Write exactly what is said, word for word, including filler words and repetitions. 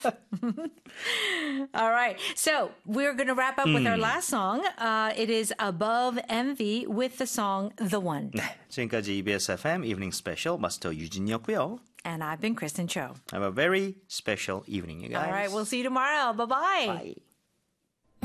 All right. So we're going to wrap up with our last song. Uh, it is Above Envy with the song The One. 네, 지금까지 이비에스 에프엠 Evening Special 마스터 유진이었고요. And I've been Kristen Cho. Have a very special evening, you guys. All right. We'll see you tomorrow. Bye-bye. Bye.